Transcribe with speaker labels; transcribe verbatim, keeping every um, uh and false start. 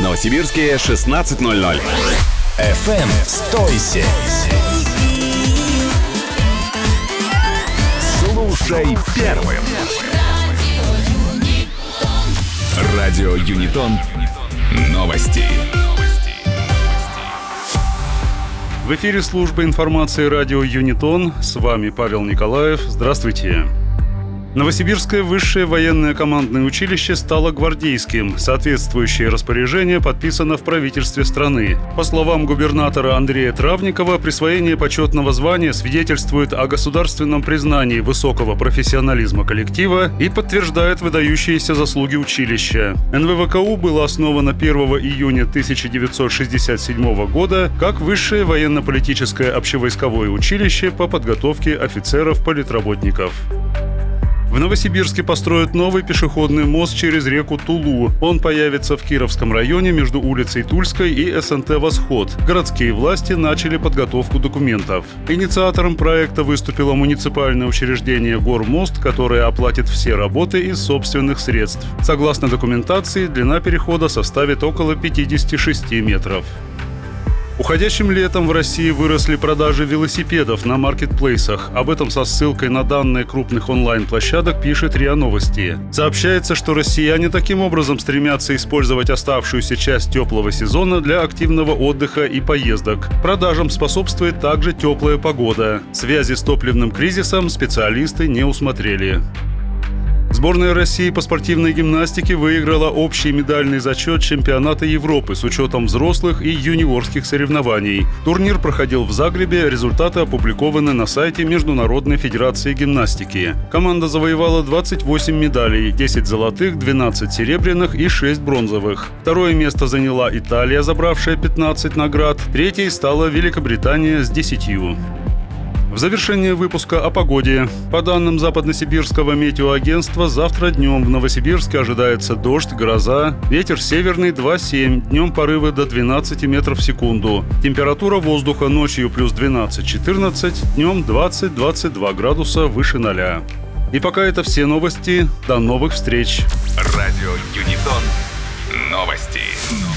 Speaker 1: Новосибирске шестнадцать ноль ноль.
Speaker 2: эф эм «Стойся».
Speaker 1: Слушай первым. Радио Юнитон. Новости.
Speaker 3: В эфире служба информации радио Юнитон. С вами Павел Николаев. Здравствуйте. Новосибирское высшее военное командное училище стало гвардейским. Соответствующее распоряжение подписано в правительстве страны. По словам губернатора Андрея Травникова, присвоение почетного звания свидетельствует о государственном признании высокого профессионализма коллектива и подтверждает выдающиеся заслуги училища. эн вэ вэ ка у было основано первого июня тысяча девятьсот шестьдесят седьмого года как высшее военно-политическое общевойсковое училище по подготовке офицеров-политработников. В Новосибирске построят новый пешеходный мост через реку Тулу. Он появится в Кировском районе между улицей Тульской и эс эн тэ «Восход». Городские власти начали подготовку документов. Инициатором проекта выступило муниципальное учреждение «Гормост», которое оплатит все работы из собственных средств. Согласно документации, длина перехода составит около пятьдесят шесть метров. Уходящим летом в России выросли продажи велосипедов на маркетплейсах. Об этом со ссылкой на данные крупных онлайн-площадок пишет РИА Новости. Сообщается, что россияне таким образом стремятся использовать оставшуюся часть теплого сезона для активного отдыха и поездок. Продажам способствует также теплая погода. Связи с топливным кризисом специалисты не усмотрели. Сборная России по спортивной гимнастике выиграла общий медальный зачет чемпионата Европы с учетом взрослых и юниорских соревнований. Турнир проходил в Загребе, результаты опубликованы на сайте Международной федерации гимнастики. Команда завоевала двадцать восемь медалей, десять золотых, двенадцать серебряных и шесть бронзовых. Второе место заняла Италия, забравшая пятнадцать наград, третьей стала Великобритания с десятью. В завершение выпуска о погоде. По данным Западносибирского метеоагентства, завтра днем в Новосибирске ожидается дождь, гроза, ветер северный два семь, днем порывы до двенадцать метров в секунду. Температура воздуха ночью плюс двенадцать-четырнадцать, днем двадцать-двадцать два градуса выше ноля. И пока это все новости. До новых встреч.
Speaker 1: Радио Юнитон. Новости.